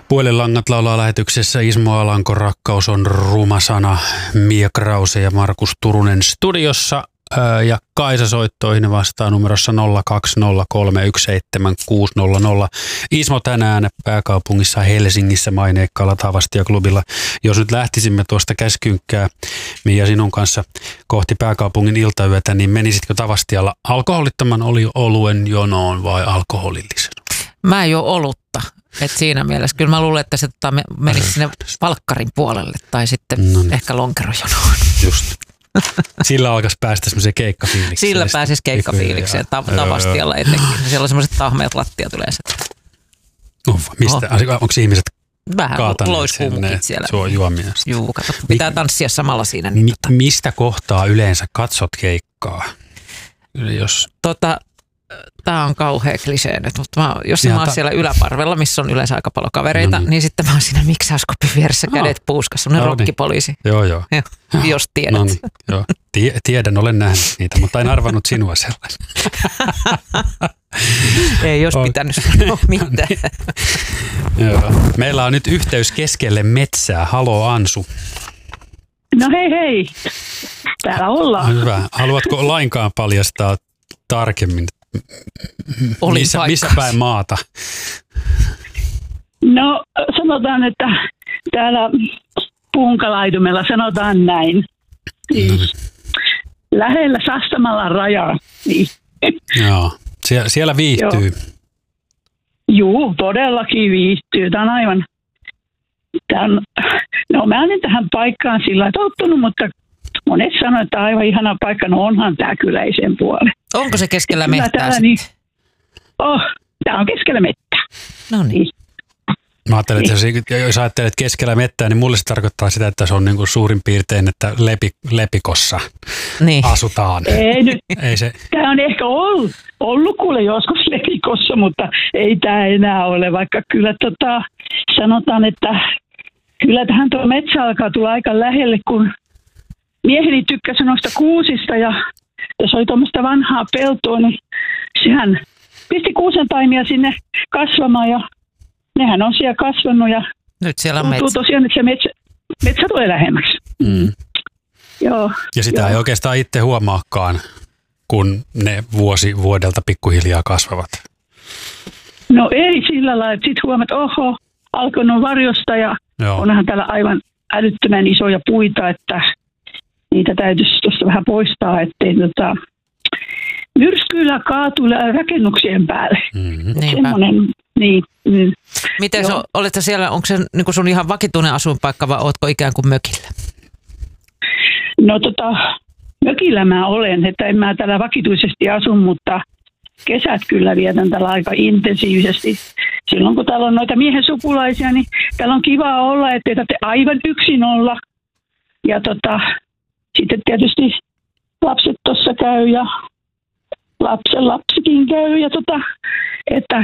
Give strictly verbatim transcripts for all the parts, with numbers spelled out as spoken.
Puhelinlangat laulaa lähetyksessä Ismo Alanko, Rakkaus on ruma sana, Mia Krause ja Markus Turunen studiossa. Ja Kaisa soittoihin vastaa numerossa nolla kaksi nolla kolme yksi seitsemän kuusi nolla nolla. Ismo tänään pääkaupungissa Helsingissä maineikkaalla Tavastia-klubilla. Jos nyt lähtisimme tuosta Käskynkkää, Mia, sinun kanssa kohti pääkaupungin iltayötä, niin menisitkö Tavastialla alkoholittoman oli oluen jonoon vai alkoholillisen? Mä en ole olutta. Et siinä mielessä. Kyllä mä luulen, että se tota, menisi sinne valkkarin puolelle tai sitten no niin. ehkä lonkerojonoon. Just. Sillä alkaisi päästä semmoiseen keikkafiilikseen. Sillä pääsisi keikkafiilikseen Tavastialla etenkin. Siellä on semmoiset tahmeat lattiat yleensä. Oh, mistä? Oh. Onko ihmiset vähän kaataneet loiskuumukit siellä? Suo juomia. Juu, kato, pitää tanssia samalla siinä. Niin Mi- tota. Mistä kohtaa yleensä katsot keikkaa? Jos... Tota, Tämä on kauhea klisee nyt, mutta mä, jos mä oon ta- siellä yläparvella, missä on yleensä aika paljon kavereita, no niin. niin sitten mä oon siinä miksäyskopin vieressä, kädet oh. puuskassa, semmoinen oh, rokkipoliisi. Niin. Joo, joo. Jos tiedät. No niin, joo. Tie- tiedän, olen nähnyt niitä, mutta en arvannut sinua sellaisen. Ei jos pitänyt sanoa mitään. Joo. Meillä on nyt yhteys keskelle metsää. Halo Ansu. No hei hei, täällä ollaan. Hyvä. Haluatko lainkaan paljastaa tarkemmin, missä, missä päin maata? No sanotaan, että täällä Punkalaidumella sanotaan näin. Siis no. Lähellä Sastamalan rajaa. Niin. Joo, Sie- siellä viihtyy. Joo, todellakin viihtyy. Tämä on aivan... Tämä on, no mä olen tähän paikkaan sillä tottunut, mutta monet sanoo, että aivan ihana paikka. No onhan tämä kyllä ei sen puolelle. Onko se keskellä mettää sitten? Niin, oh, tämä on keskellä mettää. No niin. Mä ajattelen, että jos, jos ajattelet keskellä mettää, niin mulle se tarkoittaa sitä, että se on niin kuin suurin piirtein, että lepi, lepikossa niin. asutaan. Ei nyt. Ei se. Tämä on ehkä ollut, ollut kuule joskus lepikossa, mutta ei tämä enää ole, vaikka kyllä tota, sanotaan, että kyllä tähän tuo metsä alkaa tulla aika lähelle, kun mieheni tykkäsi noista kuusista ja jos oli tuommoista vanhaa peltoa, niin sehän pisti kuusentaimia sinne kasvamaan ja nehän on siellä kasvanut ja nyt siellä on tuntuu metsä. tosiaan, että se metsä, metsä tulee lähemmäksi. Mm. Joo, ja sitä joo. ei oikeastaan itse huomaakaan, kun ne vuosi vuodelta pikkuhiljaa kasvavat. No ei sillä lailla, että sitten huomaat, että oho, alkanut varjosta ja joo. onhan täällä aivan älyttömän isoja puita, että niitä täytyisi tuosta vähän poistaa, ettei tota, myrskyillä kaatu rakennuksien päälle. Mm-hmm. Semmoinen, niin. Mm. Miten se, oletko siellä, onko se niin sun ihan vakituinen asuinpaikka vai oletko ikään kuin mökillä? No tota, mökillä mä olen, että en mä täällä vakituisesti asu, mutta kesät kyllä vietän täällä aika intensiivisesti. Silloin kun täällä on noita miehen sukulaisia, niin täällä on kiva olla, ettei tarvitse aivan yksin olla. Ja tota, sitten tietysti lapset tuossa käy ja lapsen lapsikin käy. Ja tota, että,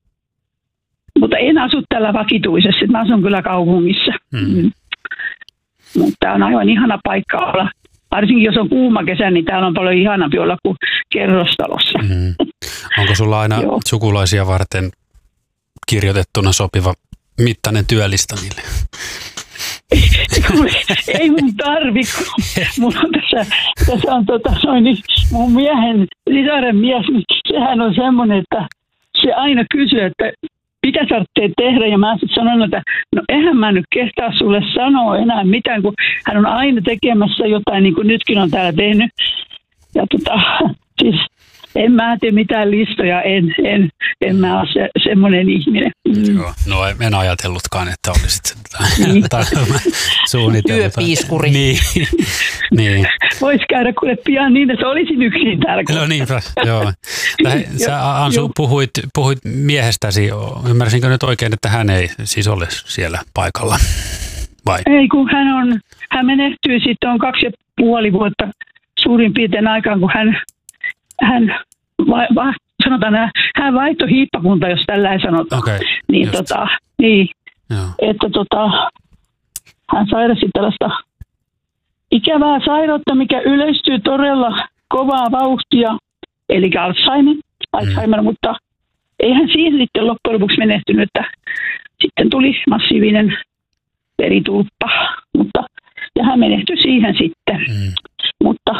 mutta en asu täällä vakituisesti, mä asun kyllä kaupungissa. Mm. Mm. Mutta tämä on aivan ihana paikka olla. Varsinkin jos on kuuma kesä, niin täällä on paljon ihanampi olla kuin kerrostalossa. Mm. Onko sulla aina sukulaisia varten kirjoitettuna sopiva mittainen työlista niille? Ei mun tarvitse, mulla on tässä, tässä on tota, noin, niin mun miehen, sisaren mies, niin sehän on semmoinen, että se aina kysyy, että mitä tarvitsee tehdä, ja mä sitten sanon, että no eihän mä nyt kehtaa sulle sanoa enää mitään, kun hän on aina tekemässä jotain, niin kuin nytkin on täällä tehnyt. Ja tota, siis en mä tee mitään listoja, en, en, en mä ole se, semmoinen ihminen. Mm. Joo, no en ajatellutkaan, että olisit niin. suunnitellut. Työpiiskuri. Niin. niin. Voisi käydä kuule pian niin, että olisin yksin täällä. No niinpä, joo. Sä Ansu puhuit, puhuit miehestäsi, ymmärsinkö nyt oikein, että hän ei siis ole siellä paikalla? Vai? Ei, kun hän on, hän menehtyi sitten on kaksi ja puoli vuotta suurin piirtein aikaan, kun hän hän, va, va, sanotaan, hän vaihtoi hiippakunta, jos tällä ei sanota. Okay, niin, tota, niin että tota, hän sairasi tällaista ikävää sairautta, mikä yleistyy todella kovaa vauhtia, eli Alzheimer, Alzheimer mm. mutta eihän siihen sitten loppujen lopuksi menehtynyt, että sitten sitten tuli massiivinen veritulppa, mutta ja hän menehtyi siihen sitten. Mm. Mutta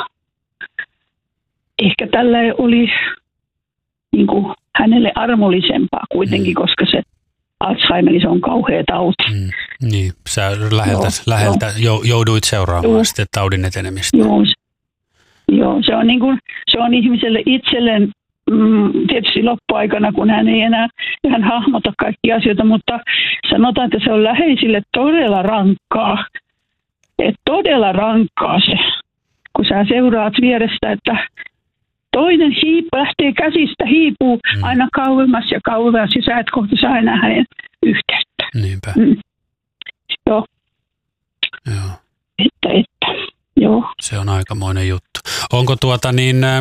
ehkä tällä oli niin kuin hänelle armollisempaa kuitenkin, mm. koska se Alzheimer, se on kauhea tauti. Mm. Niin, sä läheltä, joo, läheltä jo. jouduit seuraamaan joo. sitten taudin etenemistä. Joo, joo se, on niin kuin, se on ihmiselle itselleen mm, tietysti loppuaikana, kun hän ei enää hän hahmota kaikkia asioita, mutta sanotaan, että se on läheisille todella rankkaa. Et todella rankkaa se, kun sä seuraat vierestä, että toinen hiip, lähtee käsistä, hiipuu mm. aina kauemmas ja kauemmas ja sä et kohta saa enää hänen yhteyttä. Niinpä. Mm. Joo. Joo. Että, että, joo. Se on aikamoinen juttu. Onko tuota niin, äh,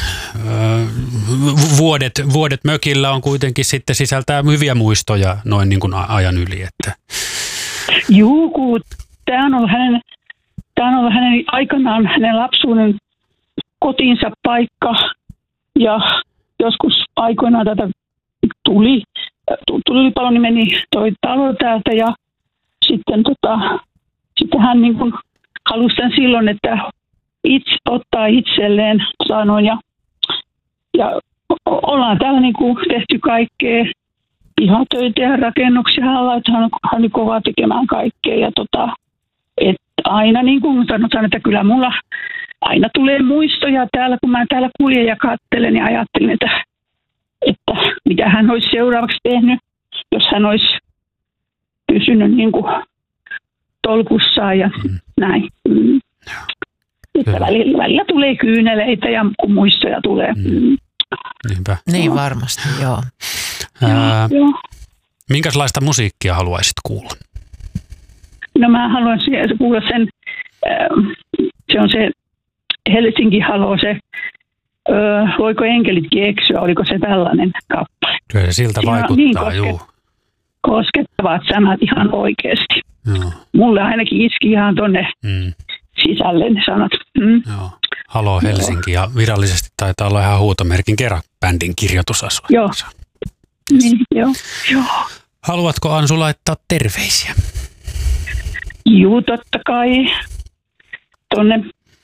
vuodet, vuodet mökillä on kuitenkin sitten sisältää hyviä muistoja noin niin kuin ajan yli, että... Juu, kun tämä on ollut hänen, tämä on ollut hänen aikanaan hänen lapsuuden kotinsa paikka ja joskus aikoinaan tätä tuli, tulipalo niin meni toi talo täältä ja sitten, tota, sitten hän niin kuin halusi tämän silloin, että itse ottaa itselleen sanoin ja, ja ollaan täällä niin kuin tehty kaikkea pihatöitä ja rakennuksia alla, että hän, hän oli kovaa tekemään kaikkea ja tota, että aina niin kuin sanotaan, että kyllä mulla aina tulee muistoja täällä, kun mä täällä kuljen ja katselen ja ajattelen, että, että mitä hän olisi seuraavaksi tehnyt, jos hän olisi pysynyt niin kuin tolkussaan ja mm. näin. Mm. Että välillä, välillä tulee kyyneleitä ja kun muistoja tulee. Mm. Niinpä. Niin varmasti, joo. Ää, joo. Minkälaista musiikkia haluaisit kuulla? No mä haluan kuulla sen, se on se Helsinki Halo, se voiko enkelitkin eksyä, oliko se tällainen kappale? Kyllä se siltä siinä vaikuttaa, niin kosket, juu. Koskettavat sanat ihan oikeasti. Joo. Mulle ainakin iski ihan tonne mm. sisälle ne sanat. Mm. Joo. Halo Helsinki ja virallisesti taitaa olla ihan huutomerkin kerran bändin kirjoitusasua. Joo. Niin, joo. joo. Haluatko Ansu laittaa terveisiä? Juu, totta kai. Tuonne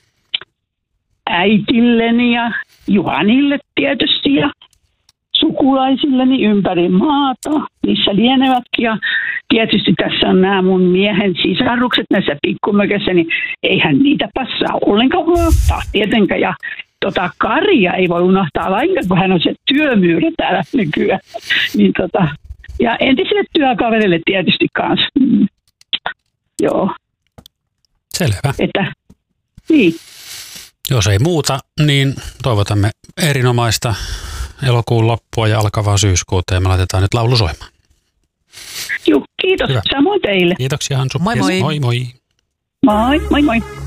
äitilleni ja Juhanille tietysti ja sukulaisilleni ympäri maata, missä lienevätkin. Ja tietysti tässä on nämä mun miehen sisarukset näissä pikkumökeissä, niin eihän niitä passaa ollenkaan unohtaa tietenkään. Ja tota Karia ei voi unohtaa lainkaan, kun hän on se työmyyrä täällä nykyään. Niin tota, ja entisille työkaverille tietysti kanssa. Mm. Joo. Selvä. Että, niin. Jos ei muuta, niin toivotamme erinomaista elokuun loppua ja alkavaa syyskuuta ja me laitetaan nyt laulu soimaan. Joo, kiitos. Hyvä. Samoin teille. Kiitoksia Hansu. Moi moi. Moi moi. Moi moi moi.